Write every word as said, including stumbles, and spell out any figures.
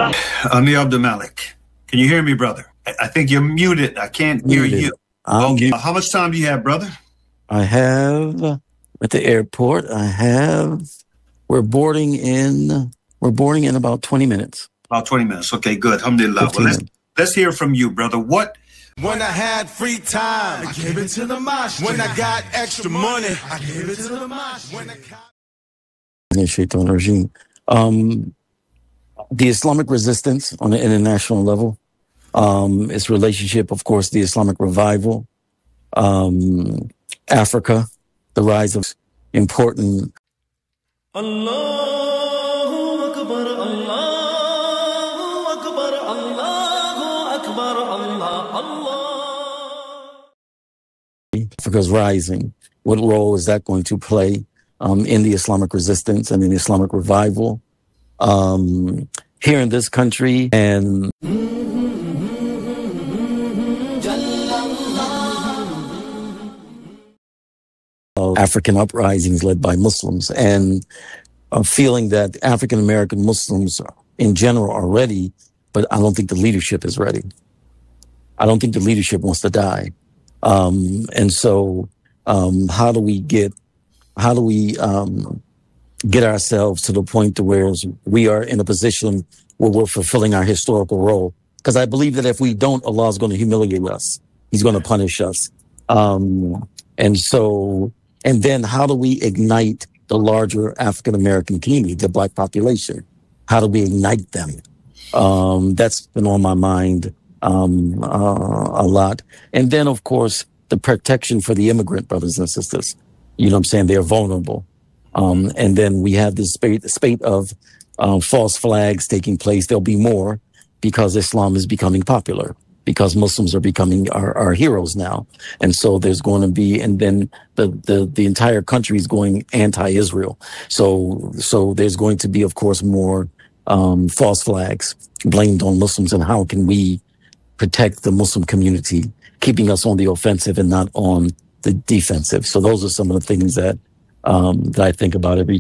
Amir Abdul Malik, can you hear me, brother? I, I think you're muted. I can't hear Muted. you. I'm Okay. mute. How much time do you have, brother? I have at the airport. I have. We're boarding in. We're boarding in about twenty minutes. About twenty minutes. Okay, good. Alhamdulillah. Well, let's, let's hear from you, brother. What? When I had free time, I gave it to the mosque. When I got extra money, I gave it to the mosque. When I got... Shaitan regime. Um, the Islamic resistance on an international level, um, its relationship, of course, the Islamic revival, um, Africa, the rise of important. Allahu Akbar, Allahu Akbar, Allahu Akbar, Allah, Allah. Africa's rising. What role is that going to play um, in the Islamic resistance and in the Islamic revival um, here in this country? And African uprisings led by Muslims, and a feeling that African American Muslims in general are ready, but I don't think the leadership is ready. I don't think the leadership wants to die. Um, and so um, how do we get, how do we um, get ourselves to the point to where we are in a position where we're fulfilling our historical role? Because I believe that if we don't, Allah is going to humiliate us. He's going to punish us. Um, and so, and then how do we ignite the larger African-American community, the Black population? How do we ignite them? Um, that's been on my mind um, uh, a lot. And then, of course, the protection for the immigrant brothers and sisters. You know what I'm saying? They're vulnerable. Um, and then we have this spate, spate of um, false flags taking place. There'll be more because Islam is becoming popular, because Muslims are becoming our, our heroes now. And so there's going to be, and then the, the, the entire country is going anti-Israel. So, so there's going to be, of course, more um, false flags blamed on Muslims. And how can we protect the Muslim community, keeping us on the offensive and not on the defensive? So those are some of the things that, um, that I think about every